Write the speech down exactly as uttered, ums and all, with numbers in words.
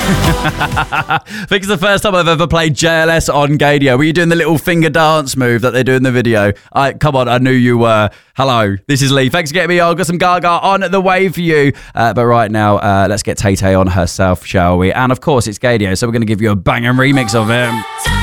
I think it's the first time I've ever played J L S on Gadio. Were you doing the little finger dance move that they do in the video? I Come on, I knew you were. Hello, this is Lee. Thanks for getting me on. Got some Gaga on the way for you. Uh, but right now, uh, let's get Tay Tay on herself, shall we? And of course, it's Gadio, so we're going to give you a banging remix of it.